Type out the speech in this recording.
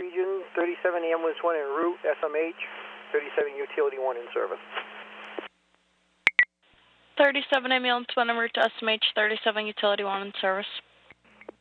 region, 37 ambulance 1 en route, SMH, 37 utility 1 in service. 37 ambulance 1 en route to SMH, 37 utility 1 in service.